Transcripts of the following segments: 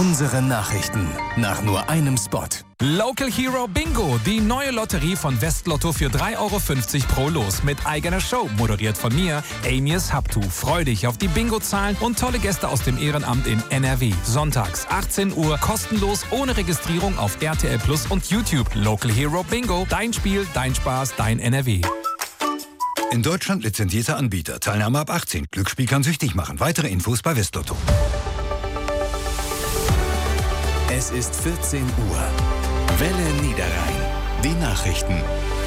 Unsere Nachrichten nach nur einem Spot. Local Hero Bingo, die neue Lotterie von Westlotto für 3,50 € pro Los mit eigener Show, moderiert von mir, Amias Habtu. Freu dich auf die Bingo-Zahlen und tolle Gäste aus dem Ehrenamt in NRW. Sonntags 18 Uhr, kostenlos, ohne Registrierung auf RTL Plus und YouTube. Local Hero Bingo, dein Spiel, dein Spaß, dein NRW. In Deutschland lizenzierter Anbieter. Teilnahme ab 18. Glücksspiel kann süchtig machen. Weitere Infos bei Westlotto. Es ist 14 Uhr. Welle Niederrhein. Die Nachrichten.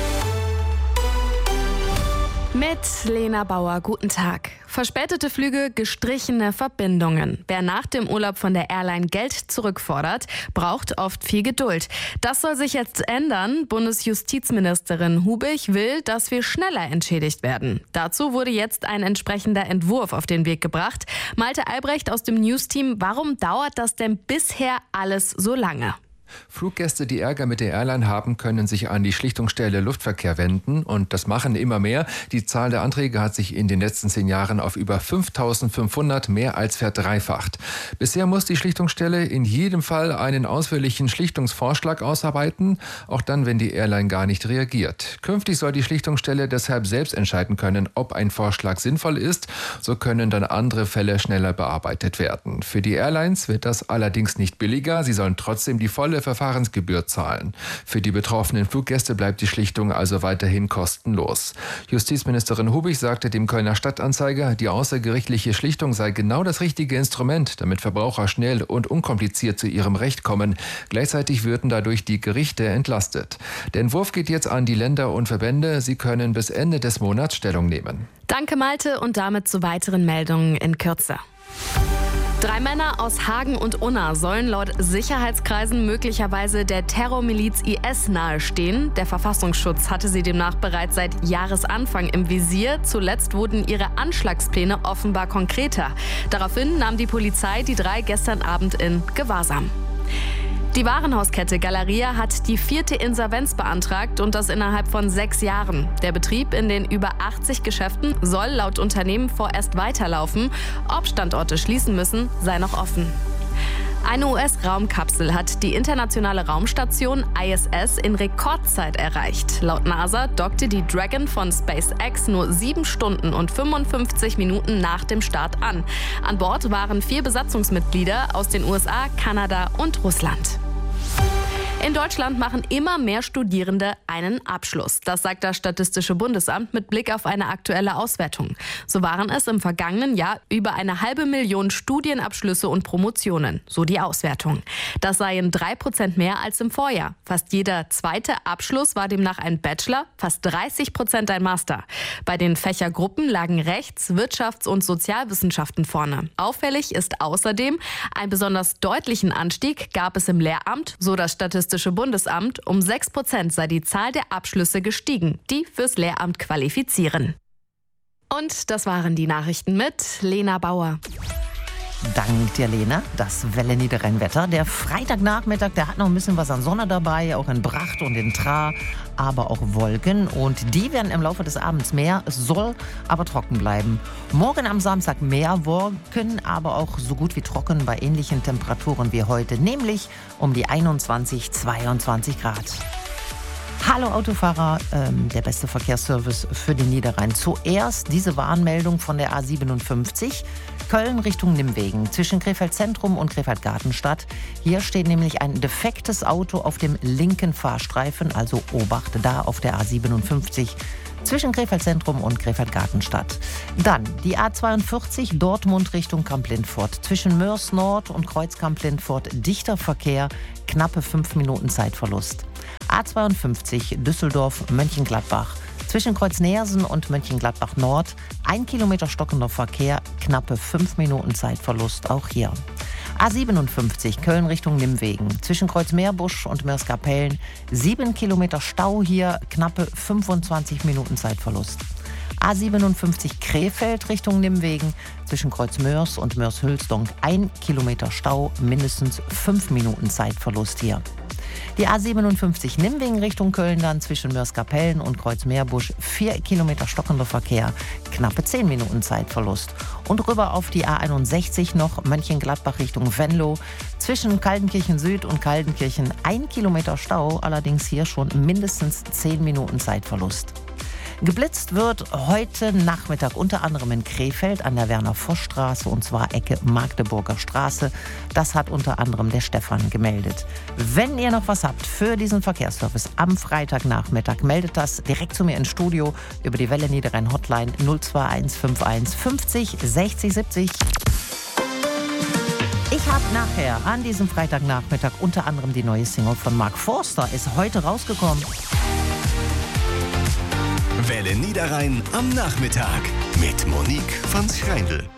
Mit Lena Bauer, guten Tag. Verspätete Flüge, gestrichene Verbindungen. Wer nach dem Urlaub von der Airline Geld zurückfordert, braucht oft viel Geduld. Das soll sich jetzt ändern. Bundesjustizministerin Hubig will, dass wir schneller entschädigt werden. Dazu wurde jetzt ein entsprechender Entwurf auf den Weg gebracht. Malte Albrecht aus dem News-Team, warum dauert das denn bisher alles so lange? Fluggäste, die Ärger mit der Airline haben, können sich an die Schlichtungsstelle Luftverkehr wenden und das machen immer mehr. Die Zahl der Anträge hat sich in den letzten 10 Jahren auf über 5.500 mehr als verdreifacht. Bisher muss die Schlichtungsstelle in jedem Fall einen ausführlichen Schlichtungsvorschlag ausarbeiten, auch dann, wenn die Airline gar nicht reagiert. Künftig soll die Schlichtungsstelle deshalb selbst entscheiden können, ob ein Vorschlag sinnvoll ist. So können dann andere Fälle schneller bearbeitet werden. Für die Airlines wird das allerdings nicht billiger. Sie sollen trotzdem die volle Verfahrensgebühr zahlen. Für die betroffenen Fluggäste bleibt die Schlichtung also weiterhin kostenlos. Justizministerin Hubig sagte dem Kölner Stadtanzeiger, die außergerichtliche Schlichtung sei genau das richtige Instrument, damit Verbraucher schnell und unkompliziert zu ihrem Recht kommen. Gleichzeitig würden dadurch die Gerichte entlastet. Der Entwurf geht jetzt an die Länder und Verbände. Sie können bis Ende des Monats Stellung nehmen. Danke, Malte, und damit zu weiteren Meldungen in Kürze. 3 Männer aus Hagen und Unna sollen laut Sicherheitskreisen möglicherweise der Terrormiliz IS nahestehen. Der Verfassungsschutz hatte sie demnach bereits seit Jahresanfang im Visier. Zuletzt wurden ihre Anschlagspläne offenbar konkreter. Daraufhin nahm die Polizei die 3 gestern Abend in Gewahrsam. Die Warenhauskette Galeria hat die 4. Insolvenz beantragt und das innerhalb von 6 Jahren. Der Betrieb in den über 80 Geschäften soll laut Unternehmen vorerst weiterlaufen. Ob Standorte schließen müssen, sei noch offen. Eine US-Raumkapsel hat die internationale Raumstation ISS in Rekordzeit erreicht. Laut NASA dockte die Dragon von SpaceX nur 7 Stunden und 55 Minuten nach dem Start an. An Bord waren 4 Besatzungsmitglieder aus den USA, Kanada und Russland. In Deutschland machen immer mehr Studierende einen Abschluss. Das sagt das Statistische Bundesamt mit Blick auf eine aktuelle Auswertung. So waren es im vergangenen Jahr über 500.000 Studienabschlüsse und Promotionen, so die Auswertung. Das seien 3% mehr als im Vorjahr. Fast jeder zweite Abschluss war demnach ein Bachelor, fast 30% ein Master. Bei den Fächergruppen lagen Rechts-, Wirtschafts- und Sozialwissenschaften vorne. Auffällig ist außerdem, einen besonders deutlichen Anstieg gab es im Lehramt, so das Statistische Bundesamt. Um 6% sei die Zahl der Abschlüsse gestiegen, die fürs Lehramt qualifizieren. Und das waren die Nachrichten mit Lena Bauer. Dank dir, Lena. Das Welle Niederrhein-Wetter. Der Freitagnachmittag, der hat noch ein bisschen was an Sonne dabei, auch in Bracht und in Tra, aber auch Wolken. Und die werden im Laufe des Abends mehr. Es soll aber trocken bleiben. Morgen am Samstag mehr Wolken, aber auch so gut wie trocken bei ähnlichen Temperaturen wie heute, nämlich um die 21, 22 Grad. Hallo Autofahrer, der beste Verkehrsservice für den Niederrhein. Zuerst diese Warnmeldung von der A57, Köln Richtung Nimwegen, zwischen Krefeld Zentrum und Krefeld Gartenstadt. Hier steht nämlich ein defektes Auto auf dem linken Fahrstreifen, also Obacht da auf der A57. Zwischen Krefeld Zentrum und Krefeld Gartenstadt. Dann die A42 Dortmund Richtung Kamp-Lindfort. Zwischen Mörs Nord und Kreuz Kamp-Lindfort dichter Verkehr, knappe 5 Minuten Zeitverlust. A52 Düsseldorf Mönchengladbach. Zwischen Kreuz-Neersen und Mönchengladbach Nord 1 Kilometer stockender Verkehr, knappe 5 Minuten Zeitverlust auch hier. A57 Köln Richtung Nimwegen. Zwischen Kreuz-Meerbusch und Meerskapellen 7 Kilometer Stau hier, knappe 25 Minuten Zeitverlust. A57 Krefeld Richtung Nimwegen. Zwischen Kreuz-Mörs und Mörs-Hülsdonk 1 Kilometer Stau, mindestens 5 Minuten Zeitverlust hier. Die A57 Nimwegen Richtung Köln dann zwischen Mörs-Kapellen und Kreuzmeerbusch 4 Kilometer stockender Verkehr, knappe 10 Minuten Zeitverlust. Und rüber auf die A61 noch Mönchengladbach Richtung Venlo zwischen Kaltenkirchen Süd und Kaltenkirchen 1 Kilometer Stau, allerdings hier schon mindestens 10 Minuten Zeitverlust. Geblitzt wird heute Nachmittag unter anderem in Krefeld an der Werner-Voss-Straße und zwar Ecke Magdeburger Straße. Das hat unter anderem der Stefan gemeldet. Wenn ihr noch was habt für diesen Verkehrsservice am Freitagnachmittag, meldet das direkt zu mir ins Studio über die Welle Niederrhein Hotline 02151 50 60 70. Ich habe nachher an diesem Freitagnachmittag unter anderem die neue Single von Mark Forster, ist heute rausgekommen. Welle Niederrhein am Nachmittag mit Monique von Schreindl.